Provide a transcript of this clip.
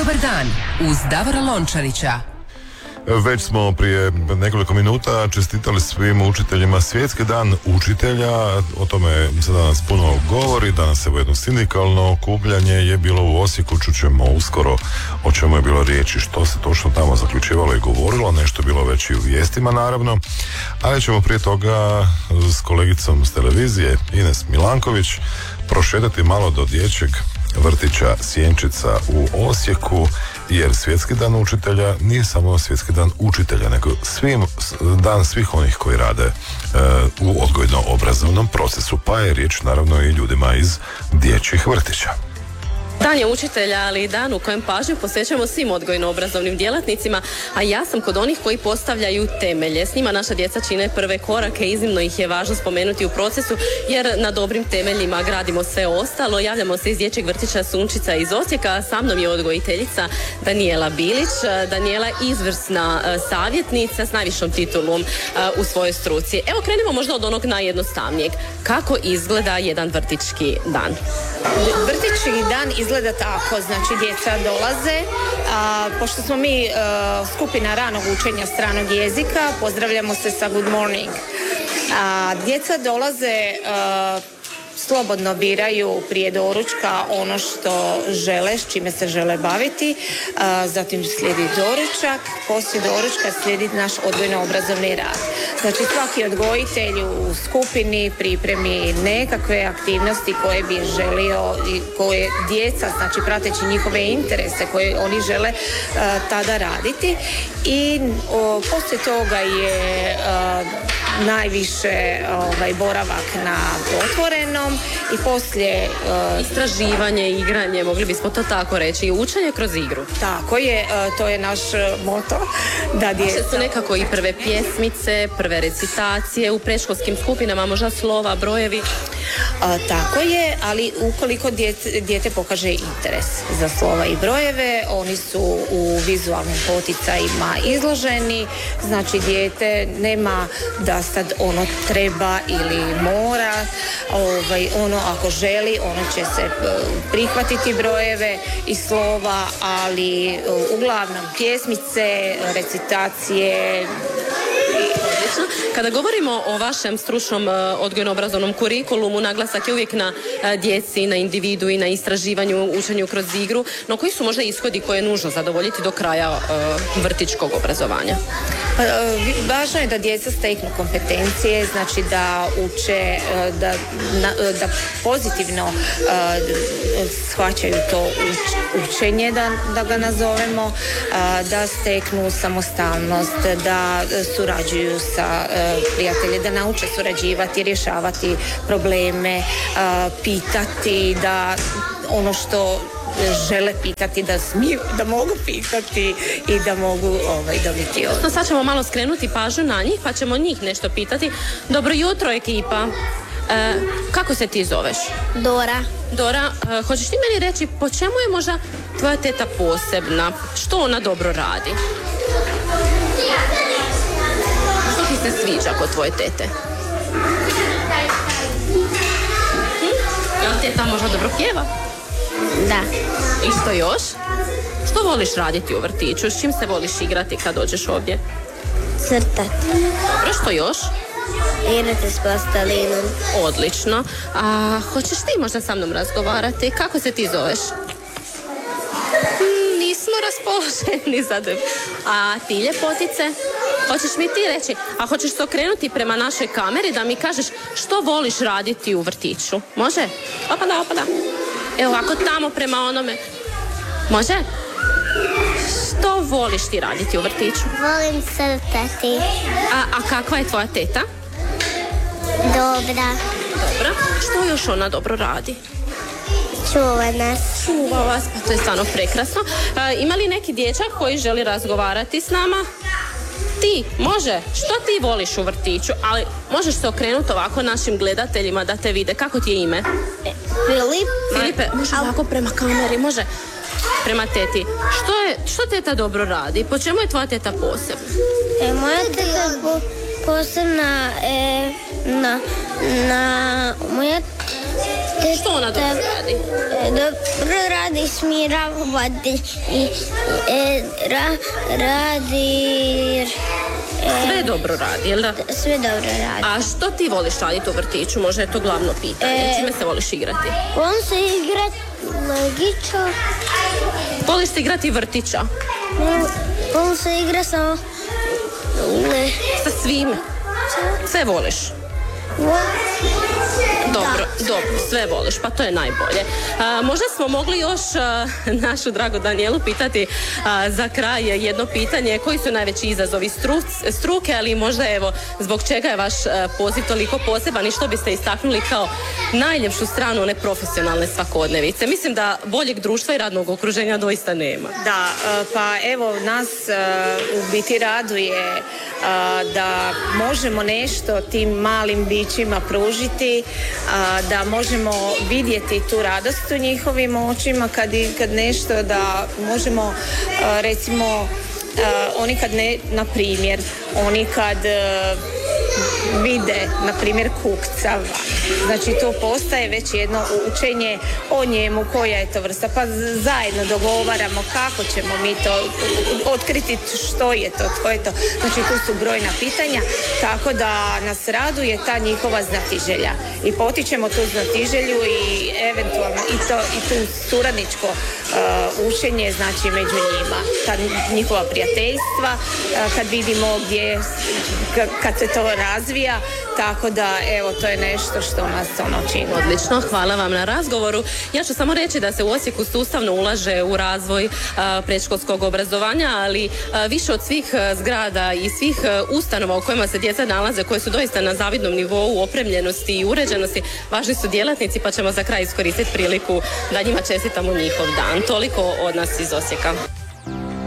Dobar dan uz Davora Lončarića. Već smo prije nekoliko minuta čestitali svim učiteljima Svjetski dan učitelja. O tome se danas puno govori. Danas evo jedno sindikalno okupljanje je bilo u Osijeku. Čućemo uskoro o čemu je bilo riječi, što se točno tamo zaključivalo i govorilo. Nešto je bilo već i u vijestima naravno. Ali ćemo prije toga s kolegicom s televizije Ines Milanković prošetati malo do dječjeg vrtića Sjenčica u Osijeku, jer Svjetski dan učitelja nije samo Svjetski dan učitelja, nego dan svih onih koji rade u odgojno-obrazovnom procesu, pa je riječ naravno i ljudima iz dječjih vrtića. Dan je učitelja, ali i dan u kojem pažnju posvećujemo svim odgojno-obrazovnim djelatnicima, a ja sam kod onih koji postavljaju temelje. S njima naša djeca čine prve korake, iznimno ih je važno spomenuti u procesu, jer na dobrim temeljima gradimo sve ostalo. Javljamo se iz dječjeg vrtića Sunčica iz Osijeka, sa mnom je odgojiteljica Danijela Bilić. Danijela je izvrsna savjetnica s najvišom titulom u svojoj struci. Evo, krenimo možda od onog najjednostavnijeg. Kako izgleda jedan vrtićki dan? Vrtićki dan izgleda tako, znači djeca dolaze, pošto smo mi skupina ranog učenja stranog jezika, pozdravljamo se sa good morning. Djeca dolaze, slobodno biraju prije doručka ono što žele, s čime se žele baviti, zatim slijedi doručak, poslije doručka slijedi naš odgojno-obrazovni rad. Znači svaki odgojitelj u skupini pripremi nekakve aktivnosti koje bi želio i koje djeca, znači prateći njihove interese koje oni žele tada raditi, i poslije toga je najviše boravak na otvorenom i poslije istraživanje, igranje, mogli bismo to tako reći, i učenje kroz igru. Tako je, to je naš moto. Da djeca su nekako i prve pjesmice, prve recitacije, u predškolskim skupinama možda slova, brojevi. Tako je, ali ukoliko dijete pokaže interes za slova i brojeve, oni su u vizualnim poticajima izloženi, znači dijete nema da sad ono treba ili mora, ono ako želi, ono će se prihvatiti brojeve i slova, ali uglavnom pjesmice, recitacije. Kada govorimo o vašem stručnom odgojno-obrazovnom kurikulumu, naglasak je uvijek na djeci, na individu i na istraživanju, učenju kroz igru, no koji su možda ishodi koje je nužno zadovoljiti do kraja vrtićkog obrazovanja? Važno je da djeca steknu kompetencije, znači da uče, da pozitivno shvaćaju to učenje, da ga nazovemo, da steknu samostalnost, da surađuju sa prijatelji, da nauče surađivati, rješavati probleme, pitati, da ono što žele pitati, da smiju, da mogu pitati i da mogu dobiti odgovor. Sad ćemo malo skrenuti pažnju na njih, pa ćemo njih nešto pitati. Dobro jutro, ekipa. Kako se ti zoveš? Dora, hoćeš ti meni reći po čemu je možda tvoja teta posebna? Što ona dobro radi? Što ti se sviđa kod tvoje tete? Jel teta možda dobro pjeva? Da. I što još? Što voliš raditi u vrtiću? S čim se voliš igrati kad dođeš ovdje? Crtati. Dobro, što još? Igrati s plastelinom. Odlično. A hoćeš ti možda sa mnom razgovarati? Kako se ti zoveš? Nismo raspoloženi za tebe. A ti, ljepotice? Hoćeš mi ti reći? A hoćeš se okrenuti prema našoj kameri da mi kažeš što voliš raditi u vrtiću? Može? Opada. Evo ovako tamo prema onome. Može? Što voliš ti raditi u vrtiću? Volim crtati. A kakva je tvoja teta? Dobra. Što još ona dobro radi? Čuva vas, pa to je stvarno prekrasno. Ima li neki dječak koji želi razgovarati s nama? Ti, može. Što ti voliš u vrtiću? Ali možeš se okrenuti ovako našim gledateljima da te vide. Kako ti je ime? Filipe, može ovako prema kameri, može. Prema teti. Što teta dobro radi? Po čemu je tvoja teta posebna? Moja teta posebna moja Što ona dobro radi? Dobro radi smiravati i radi... Sve dobro radi, jel da? Sve dobro radi. A što ti voliš raditi u vrtiću? Možda je to glavno pitanje. Čime se voliš igrati? On se igra legića. Voliš se igrati vrtića? On se igra sa... Sa svime? Sve voliš? Dobro, sve voliš, pa to je najbolje. Možda smo mogli još našu dragu Danijelu pitati za kraj jedno pitanje. Koji su najveći izazovi struke, ali možda evo zbog čega je vaš poziv toliko poseban i što biste istaknuli kao najljepšu stranu one profesionalne svakodnevice? Mislim da boljeg društva i radnog okruženja doista nema. Da, pa evo nas u biti raduje da možemo nešto tim malim bićima pružiti, da možemo vidjeti tu radost u njihovim očima kad nešto, da možemo recimo oni kad ne, na primjer, oni kad vide, na primjer, kukca van. Znači to postaje već jedno učenje o njemu, koja je to vrsta, pa zajedno dogovaramo kako ćemo mi to otkriti, što je to, tko je to. Znači tu su brojna pitanja, tako da nas raduje ta njihova znatiželja i potičemo tu znatiželju i eventualno i tu suradničko učenje, znači među njima, ta njihova prijateljstva, kad vidimo gdje, kad se to razvija, tako da evo to je nešto što nas čini. Odlično, hvala vam na razgovoru. Ja ću samo reći da se u Osijeku sustavno ulaže u razvoj predškolskog obrazovanja, ali više od svih zgrada i svih ustanova u kojima se djeca nalaze, koje su doista na zavidnom nivou opremljenosti i uređenosti, važni su djelatnici, pa ćemo za kraj iskoristiti priliku da njima čestitamo njihov dan. Toliko od nas iz Osijeka.